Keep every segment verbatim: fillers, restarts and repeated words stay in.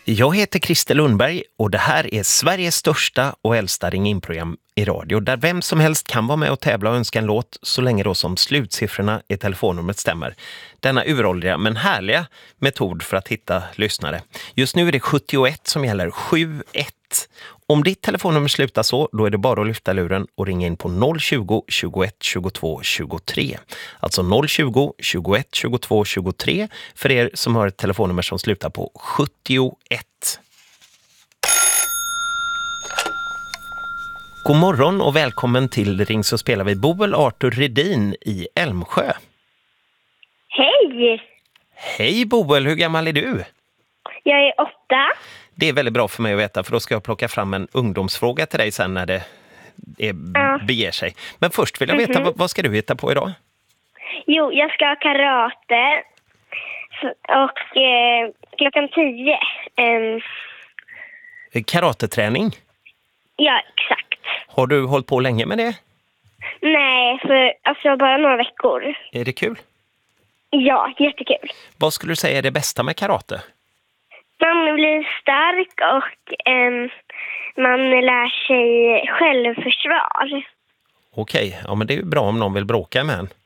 Jag heter Christer Lundberg och det här är Sveriges största och äldsta ring-in-program i radio där vem som helst kan vara med och tävla och önska en låt så länge då som slutsiffrorna i telefonnumret stämmer. Denna uråldriga men härliga metod för att hitta lyssnare. Just nu är det sjuttioett som gäller, sju ett. Om ditt telefonnummer slutar så, då är det bara att lyfta luren och ringa in på noll tjugo, tjugoett, tjugotvå, tjugotre. Alltså noll tjugo, tjugoett, tjugotvå, tjugotre för er som har ett telefonnummer som slutar på sjuttioett. God morgon och välkommen till Ring så spelar vi Boel Arthur Redin i Älmsjö. Hej! Hej Boel, hur gammal är du? Jag är åtta. Det är väldigt bra för mig att veta för då ska jag plocka fram en ungdomsfråga till dig sen när det är, Ja. beger sig. Men först vill jag veta, Mhm. vad, vad ska du hitta på idag? Jo, jag ska ha karate. Så- Och eh, klockan tio. ehm, Karateträning. ja, exakt. Har du hållit på länge med det? Nej, för alltså bara några veckor. Är det kul? Ja, jättekul. Vad skulle du säga är det bästa med karate? Man blir stark och ehm, man lär sig självförsvar. Okej, ja men det är ju bra om någon vill bråka med en.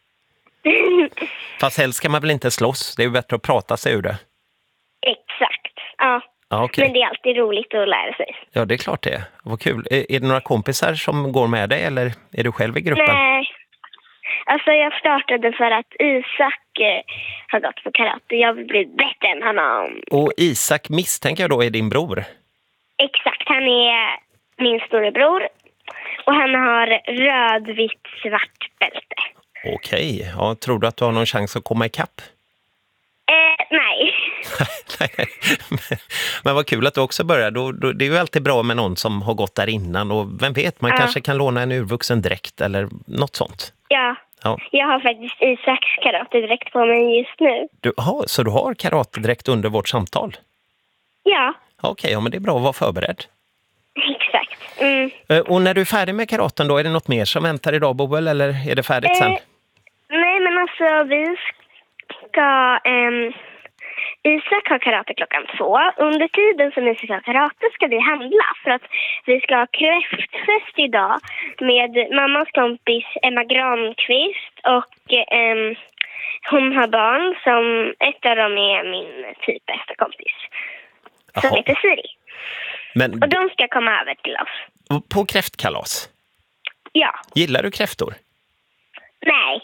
Fast helst ska man väl inte slåss, det är ju bättre att prata sig ur det. Exakt, ja. Ja, okej. Men det är alltid roligt att lära sig. Ja, det är klart det är. Vad kul. Är, är det några kompisar som går med dig eller är du själv i gruppen? Nej, alltså jag startade för att Isak eh, har gått på karate. Jag vill bli bättre än honom. Och Isak misstänker jag då är din bror? Exakt, han är min storebror. Och han har röd, vitt, svart bälte. Okej, ja, tror du att du har någon chans att komma ikapp? Eh, nej. Nej, men, men vad kul att du också börjar. Då, då, det är ju alltid bra med någon som har gått där innan. Och vem vet, man Ja. kanske kan låna en urvuxen dräkt eller något sånt. Ja, Ja. jag har faktiskt Isaks karate direkt på mig just nu. Du, aha, så du har karatedräkt under vårt samtal? Ja, Ja, okej, ja, men det är bra att vara förberedd. exakt. Mm. Eh, Och när du är färdig med karaten då, är det något mer som väntar idag, Boel, eller är det färdigt sen? Eh, nej, men alltså vi ska... ehm, Isak har karate klockan två. Under tiden som Isak har karate ska vi handla för att vi ska ha kräftfest idag med mammas kompis Emma Granqvist och ehm, hon har barn som ett av dem är min typ bästa kompis som Jaha. heter Siri. Men Och de ska komma över till oss. på kräftkalas, Ja, gillar du kräftor? nej.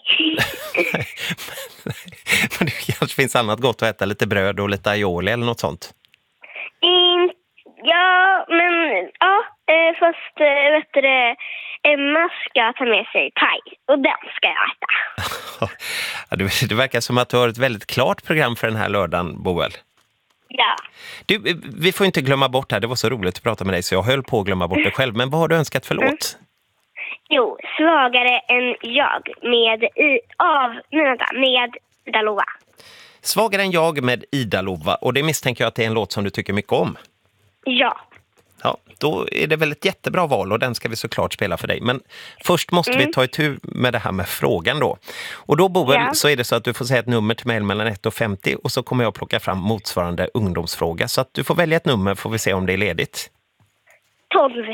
Men det kanske finns annat gott att äta, lite bröd och lite aioli eller något sånt. In, ja, men ja, eh, fast eh, vet du det, Emma ska ta med sig paj och den ska jag äta. Ja, det, det verkar som att du har ett väldigt klart program för den här lördagen, Boel. Ja. Du, vi får inte glömma bort här, det var så roligt att prata med dig så jag höll på att glömma bort det själv. Men vad har du önskat för låt? Jo, svagare än jag med i, av, nej, vänta, med Ida Lova. Svagare än jag med Ida Lova, och det misstänker jag att det är en låt som du tycker mycket om. Ja. Ja, då är det väl ett jättebra val och den ska vi såklart spela för dig. Men först måste Mm. vi ta itu med det här med frågan då. Och då, Boel, Ja. så är det så att du får säga ett nummer till mig mellan ett och femtio och så kommer jag plocka fram motsvarande ungdomsfråga. Så att du får välja ett nummer, får vi se om det är ledigt. tolv.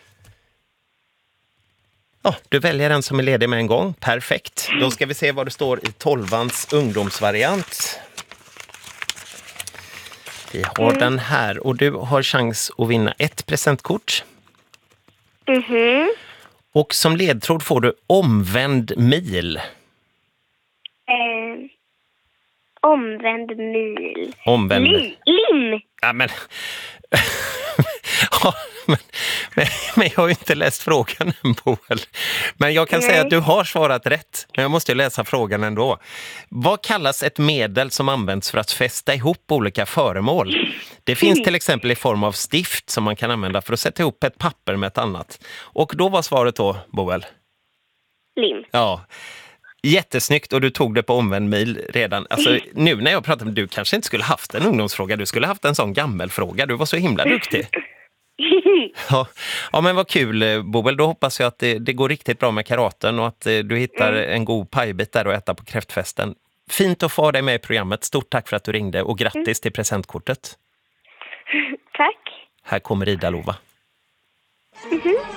Ja, du väljer den som är ledig med en gång. Perfekt. Då ska vi se vad det står i tolvans ungdomsvariant. Vi har Mm. den här och du har chans att vinna ett presentkort. Mhm. Och som ledtråd får du omvänd mil. Eh, omvänd mil. Omvänd mil. Li, lim. Ja, men... ja, men, men, men jag har ju inte läst frågan än, Boel. Men jag kan Nej. säga att du har svarat rätt. Men jag måste ju läsa frågan ändå. Vad kallas ett medel som används för att fästa ihop olika föremål? Det finns till exempel i form av stift som man kan använda för att sätta ihop ett papper med ett annat. Och då var svaret då, Boel? Lim. Ja, jättesnyggt och du tog det på omvänd mil redan. Alltså nu när jag pratar med du kanske inte skulle haft en ungdomsfråga, du skulle haft en sån gammelfråga. Du var så himla duktig. Ja, ja men vad kul, Boel. Då hoppas jag att det, det går riktigt bra med karaten och att eh, du hittar en god pajbit där och äta på kräftfesten. Fint att få dig med i programmet. Stort tack för att du ringde och grattis till presentkortet. Tack. Här kommer Ida Lova. Mhm.